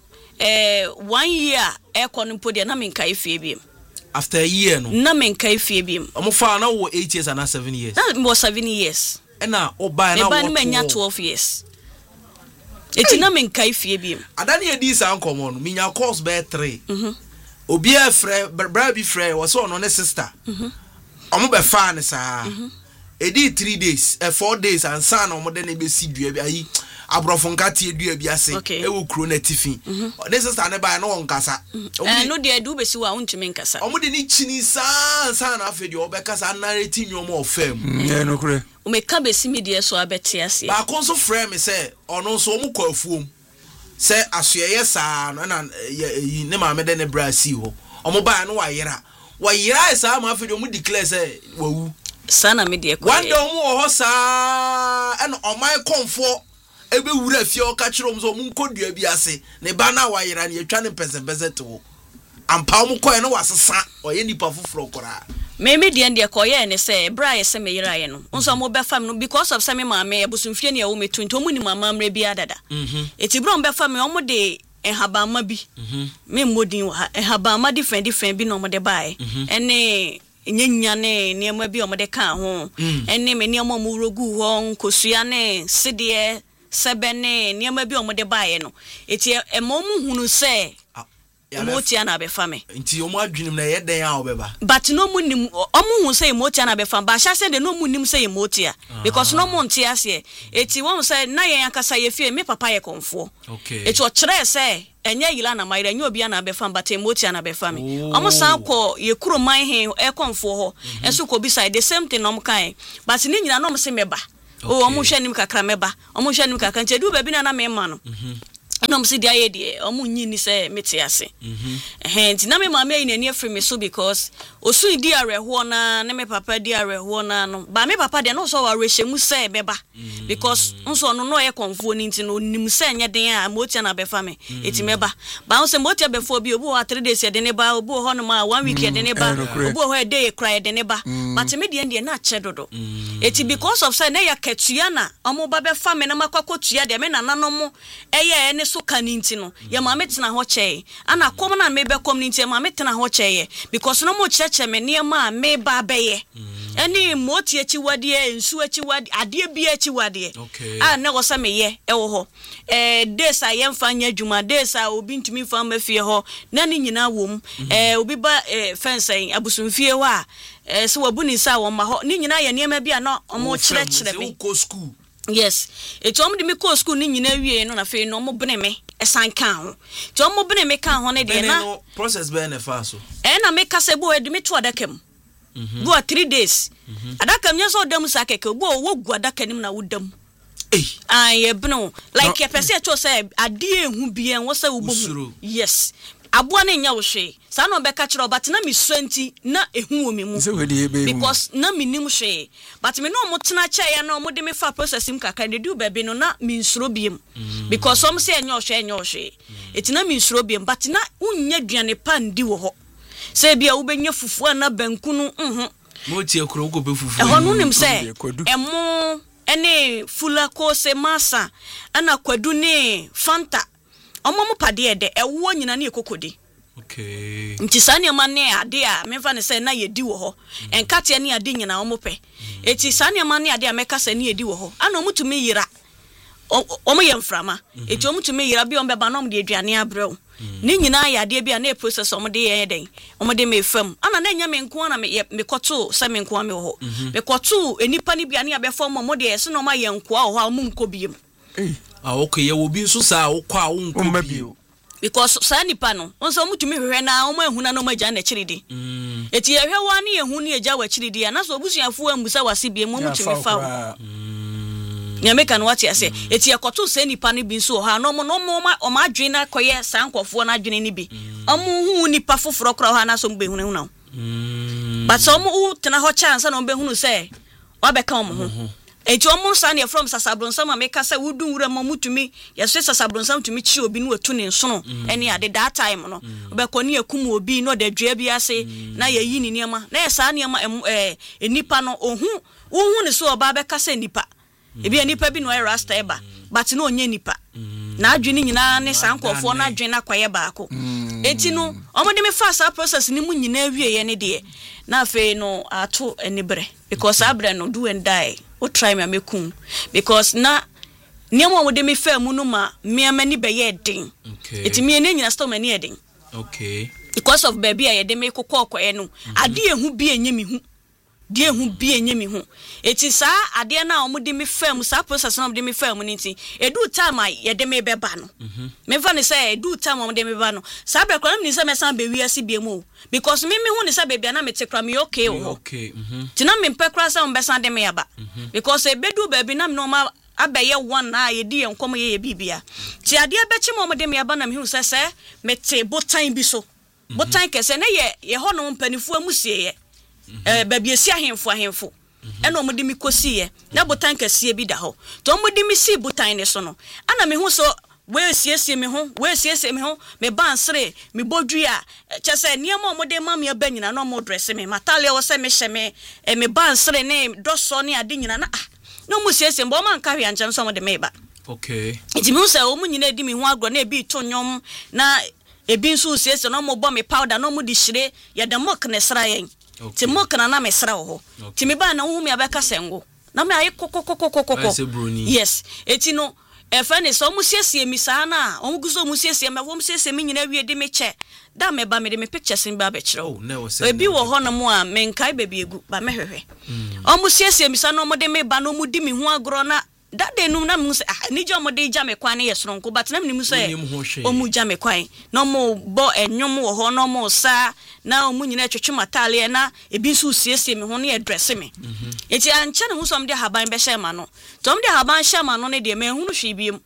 Speaker 4: 1 year ekonpo de na me nkai fie bi
Speaker 1: after a year no
Speaker 4: na me nkai fie bi
Speaker 1: omo fa na wo 8 years and 7 years
Speaker 4: na mo 7 years
Speaker 1: na oba na wo
Speaker 4: ba na nya 12 years eti na me nkai fie bi
Speaker 1: adani edi sa nkomo no minya course be 3 obi afre bra bi frɛ wo so no ne sister omo be fa ne sa edi 3 days 4 days and san omo de na be si dua bi ayi abrofo nka tie dua bi ase ewo kro na tifi ne sister ne ba na won kasa
Speaker 4: no de adu be si wa untumi nkasa
Speaker 1: omo de ni chini san na afi de obekasa narrate nyomo ofam
Speaker 2: no kure
Speaker 4: o me ka be si mi de so abete ase
Speaker 1: ba kon so frɛ me se ono so omo kwa afuom se asoye sa no na ne ma me de ne bra si ho omo ba no wa yira sa ma afi de omo declare se wawu
Speaker 4: sana me de ko
Speaker 1: one day omo ho sa and omai konfo ebe wura fie o ka kire omo so omo nkodua bi ase ne ba na wa yira ne yatwa ne pese to ampa omo koye no wasesa oye nipa foforo kora
Speaker 4: me de ko ye ne se bra ye se me yira ye no nso mo be fam no because of some ma me ebusumfie ne ye wo metu nto mu ni mama mre bi adada eti bro be fam omo de ehabama bi me modin wa ehabama different bi no mo de bae ene nyanya ne niema bi omo de ka ho ene me niema mo rogu ho nkosua ne sede sebe ne niema bi omo de bae no eti emomu hunu se emotia na be fame
Speaker 1: nti omo adwenem na ye den a obeba
Speaker 4: but no mu nim omo hu say emotia na be fame ba sha say de no mu nim say emotia because no mu ntia ase eti won say na yen akasa ye fie me papa ye konfo
Speaker 1: okay
Speaker 4: eti o kire say enya yila na mayira nya obi na be fame but emotia na be fame omo san ko ye kuro man he e konfo ho enso ko bi side the same thing no mo kan but ni nyina no mo se meba o omo hwe nim kakra meba omo hwe nim kakra nche du ba bi na me ma no no msi dia ye die omu nyi ni se meti ase nti na me mama yi na ni afri me so because osu di areho na me papa di areho na no ba me papa de no so wa rehemu se beba because nso no no ye konfo ni nti no nim se nya den a motia na befa me eti meba ba nso motia befo bi obu wa 3 days ye de ne ba obu ho no ma 1 week ye de ne ba obu ho day ye cry de ne ba but me de na che dodo eti because of say na ya katua na omo ba befa me na makwakotua de me na nanom eye ne so kaninti no ya ma metena ho chee ana kom na me be community ma metena ho chee because no mo cheche me ne ma me ba beye eni moti achi wade ensu achi wade ade bi achi wade na go sa me ye e wo ho days a yemfa nya dwuma days a obi ntumi fa ma fie ho na ni nyina wom obi ba fence abusumfie ho a so wabuni sa wo ma ho ni nyina ye niam bia na omo kire me
Speaker 1: go school.
Speaker 4: Yes, it's only me ko school ni nyina wie no na fe no mo bene me esan kan ho. Ti o mo bene me kan ho ne de na
Speaker 1: process be na fa so.
Speaker 4: Na me kase bo e de me to adakam. Go 3 days. Adakam nya so dam sa keke bo wo gu adakanim na wodam. Ye bno like ye pese to say ade ehu bia wo say wo bo. Yes. Aboa na nya wo hwe sa na obeka kire obate na misuanti na ehu wo me mu because na minim hwe but me no mo tena cha ya na mo de me fa processing kaka de du baby no na minsuro biem because some say nya wo hwe eti na minsuro biem but na unya duane pa ndi wo ho say bia wo benya fufu na bankunu
Speaker 1: mo tie kro ko be fufu
Speaker 4: ho no nim say emo ene fula ko se masa ana kwadu ne fanta omo mo pade de ewo nyina na ekokodi
Speaker 1: okay
Speaker 4: nti sane ma ne ade a memfa ne se na yedi wo ho enkate ne ade nyina omo pe eti sane ma ne ade a meka se ne yedi wo ho ana omutumi yira omo yemframa eti omutumi yira bi ombe ba no mo de aduane abrew ni nyina ya ade bia na process omo de ye den omo de me fam ana na nya me nko na me koto se me nko me wo ho me koto enipa ni bia ne abefo mo de se no ma ye nko ho a mo nko biem
Speaker 1: okay ye wo bi nso sa wo kwa wo nko bio
Speaker 4: because sa nipa no onso mutumi hwehwe na omo ehuna no magya na chiridi eti ye hwe ne ehunu ne egya wa chiridi ya na so obusuafo ambusa wase bie mo mutumi fa nya meka no wati ase eti ekoto sa nipa ne bi nso ha no mo ma adwen na koye sa nkofo na adwen ni bi omo hu nipa foforo kra ha na so mbe hunu na but so omo tena ho chance na mbe hunu se wabeka omo ho eti omo san ye from sasabronsam ameka say wudun wura mamutumi yeso sasabronsam tumi chi obi no atu ne nsono ene ade that time no obekọ ne yakum obi no da dua bi ase na yayi ni niema na yesa niema enipa no ohun ne so oba beka say nipa ebi enipa bi no e rasta eba but no onye nipa na adwene nyina ne sankofo na adwene akwaye baako eti no omo de me fast process ni mu nyina awie ye ne de na afi no ato enibre because abre no do and die o try me amekum because na niamo wo de me fa mu no ma me amani be ye den eti me ne nyina stop mani eden
Speaker 1: okay
Speaker 4: because of baby a ye de me kokọ no ade ehu bi enyemi hu de ehu bi enyemi hu eti sa ade na omo de me fa mu sa process na omo de me fa mu ni ti edu time ye de me beba no me fa ne say edu time omo de me beba no sa be kwa me say me san be wi ase bi mu because me hu ne say baby na me tekra me okay o
Speaker 1: okay
Speaker 4: ti na me pekra say omo be san de me yaba because ebedu baby na me no ma abaye one na ye di enkom ye bibia ti ade abechi mo de me yaba na me hu say me te botan bi so botan kese na ye ho no mpanifu amusie ye baby esi ahemfo eno mo de mi kosie na botan kese bi da ho to mo de mi si botan ne so no ana me hu so we siesie me ho me bansre me bodua chese niam mo de mam ya banyina no mo dress me matale wo se me hye me bansre ne doso ne ade nyina na no mo siesie mbo man ka hwe anchem so mo de me ba
Speaker 1: okay
Speaker 4: iti mi se o mo nyina di mi ho agro na ebi to nyom na ebi nso siesie no mo bo me powder no mo di hire ya de mok ne sra yen ti mok na me sra ho ti me ba na wo me abeka sengo na me ayi kokokokokoko yes eti no friend so mu siesie mi saa na o mu guso mu siesie me wo mu siesie mi nyina wie de me che da me ba me de me pictures in ba be kire o ebi wo ho no mu a me nkai ba bi egu ba me hwehwe o mu siesie mi saa no mo de me ba no mu di mi ho agro na that day no na mu say ni je mo de ja me kwan ye soronko but na me say o mu ja me kwan no mo bo enwom wo ho no mo sa na o mu nyina twetwe matale na ebi nso siesie me ho na ye dress me eti anche ne hu som de haban be shema no tom de haban shema no ne de me hunu hwe biem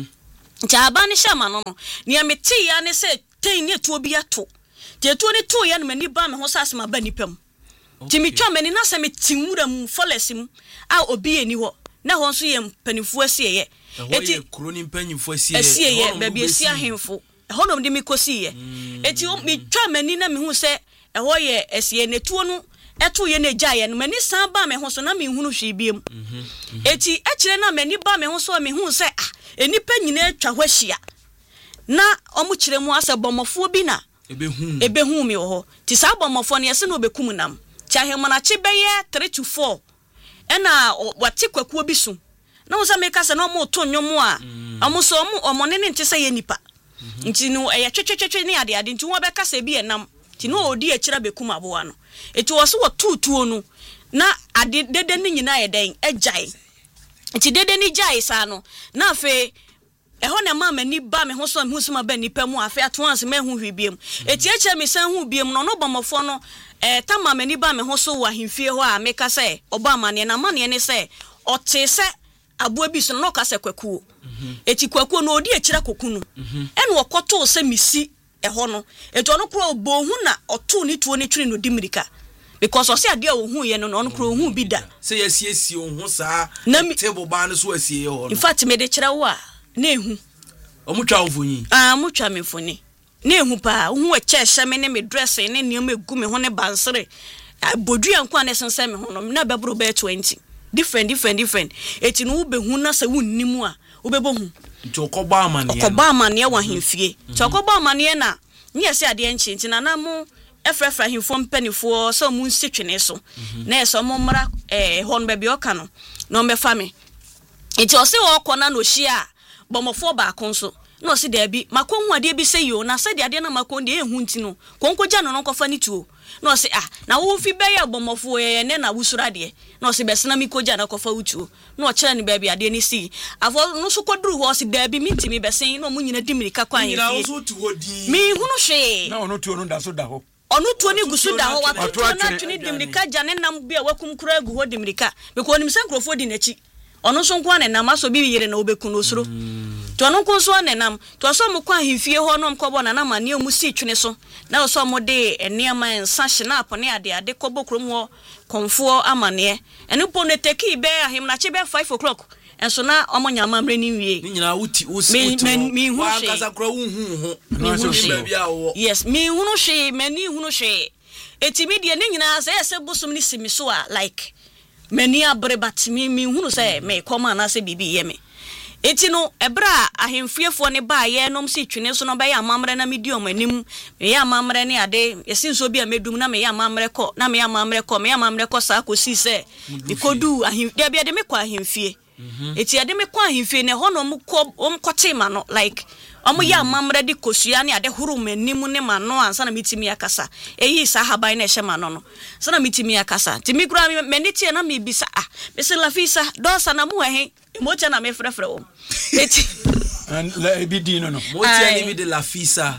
Speaker 4: nti haban shema no ne me ti ya ne say ten ne to bi ato de to ne to ya no mani ba me ho sase ma ba nipam ti mi twa mani na se me timura mu folesim a obi eni ho na ho nso ye mpanifu asieye eti
Speaker 1: kroni mpanifu
Speaker 4: asieye ba bi asi ahemfo ho no de mi kosi eti mi twa mani na me hu se ho ye asiye ne tuo no eto ye na gyaye no mani san ba me ho so na me hunu hwe biem eti akire na mani ba me ho so me hu se enipa nyina atwa ho hia na omu kire mu ase bomofo bi na ebehu mi ho ti sa bomofo ne yese na obekum nam ti ahemana chi beye 3 to 4 ena wati kwakuo bi su na wo sa me ka se na omu to nwom a omu so omu ne nte se ye nipa nti no eye twetwetwe ne ade nti wo be ka se bi enam ti no odi akira bekum aboa no eti wo so wo tutuo no na ade dede ne nyina ye den agyae nti dede ni gyae sa no na afi eho na mama ni ba me ho so me husuma ba nipa mu afi ato anse me hu hwibiem eti eche me san hu biem no no bomofo no ta mama ni ba me ho so wa hemfie ho a me ka se oba amane na mane ne se ote se aboa bi so no ka se kwakuo eti kwakuo no odi akira kokunu ene okoto se misi eho no eto no kro obo hu na oto ni tuo ni twiri no dimirika because o se ade a wo hu ye no no kro hu bi da
Speaker 1: se yesiesie hu saa table ba no so asie ho no
Speaker 4: in fact me de kira wo a na ehu
Speaker 1: omutwa ofuni
Speaker 4: mutwa me funi na ehu pa hu a chesha me ne me dress ne niam egu me ho ne bansere bodua nko na sense me ho no na bebro be 20 different eti no be hu na se wunnimu a obebo hu
Speaker 1: ntokoba amane
Speaker 4: wa hemfie tokoba amane na nye se ade nchi na na mu efrefra hemfo mpanifo so mu nsitwene so na eso mo mra hon be bi oka no no be fa me eti o se wo kona no hia bomofo ba konso no se da bi makonhu ade bi se yo na se de ade na makon de ehu nti no konkoja no nkofa ni tuo no se na wo fi be ya bomofo ye ne na wusura de no se be sena mi koja na kofa utuo no kire ni ba bi ade ni si afo no so koduru ho se da bi minti mi be sen no mu nyina dimirika kwan ye mi hunu hwe
Speaker 2: na ono tuo no da so da ho
Speaker 4: onu tuo ni gusu da ho watoto na tuni dimirika jane nam bia wakum kura gu ho dimirika because nim san krofo di nachi onu so nko na nam aso bi yire na obeku no suro to onu nko so na nam to so mo kwa hifie ho no mkobo na na mane mu si twene so na so mo de eniama ensa hye apone ade kobo krom ho konfo amane eni po ne teki be ahim na che be 5 o'clock enso na omonya mamre ni wie
Speaker 1: ni nyina wuti
Speaker 4: mi hu
Speaker 1: wa kasa kra hu hu
Speaker 4: yes mi hunu hwe mani hunu hwe etimi de ni nyina se busum ni simi so a like mani abre but mi hunu se me koma na se bibi ye me eti no ebra ahemfiefo ne ba ye nom si twene so no be ya mamre na medium anim me ya mamre ne ade yesinso bi a medum na me ya mamre ko na me ya mamre ko sa ko si se ikodu ahim de bia de me kwa ahemfie eti ade me kwa ahemfie ne ho no mkote ma no like omo ya mamre di kosua ne ade huru manim ne ma no ansa na mitimi akasa eyi sa haban na ehema no no sa na mitimi akasa ti mi kura me niti na me bisa me se lafisa dosa na mu he mocha na me frefre wo eti
Speaker 2: la ebidi no
Speaker 1: mocha ni bi de lafisa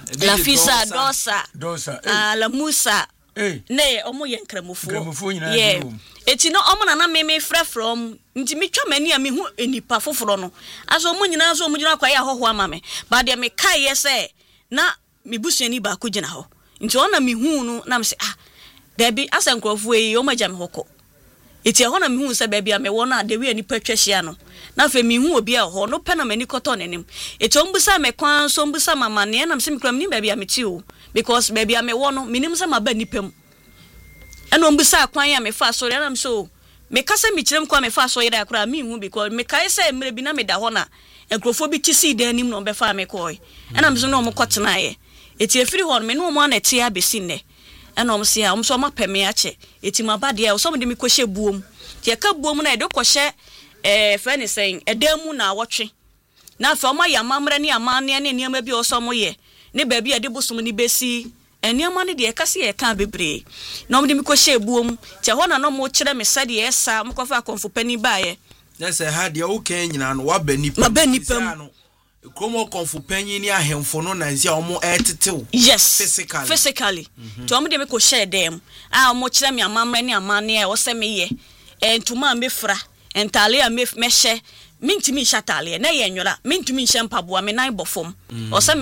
Speaker 4: dosa la musa ne omo ye nkramufu
Speaker 2: nyina
Speaker 4: eti no omo na me frefrom nti mi twa mani a me hu enipa foforo no aso omo nyina aso omo nyina kwa ya hoho ama me ba de me kai ye se na me busuani ba ko gina ho nti ona me hu no na me se da bi asa nkrofo yi omo gya me hoko eti ho na me hu se ba bi a me wo na de wi enipa twahia no na fe me hu obi a ho no pe na mani koto nenim eti ombusa me kwan so ombusa mama ne na me se me kram ni ba bi a me ti o because ba bi a me wo no minim se ma ba nipam eno ombusa kwan ya me fa so re na me so me kasa mi kirem kwa me fa so yira akura mi hu because me kai say mre bi na me da ho na enkrofo bi tisi da anim no be fa me koi ena me so no mo kotena ye eti efiri ho me no mo na ti abesi ne ena mo se a mo so ma peme ache eti ma ba de so mo de mi kohye buom ti e ka buom na e de kohye friend saying edam na wotwe na fa omo ya mamre ne amane ne niam bi oso mo ye ne ba bi ade bosom ni besi eniam ne de kase ye ka bebre na omo de mi ko hye buom ti ho na no mo kire me sade esa mo ko fa konfo pani baaye
Speaker 1: na se ha de o kan nyina no wa ba nipam Como confupenyi ni ahemfo no na nsia omo etetew
Speaker 4: yes physically to omo de me ko share dem omo kire me amamre ne amane e wo se me ye entuma mefra entale a mehye mintimi shatale na ye nwura mintimi hye mpaboa me nan bofom o se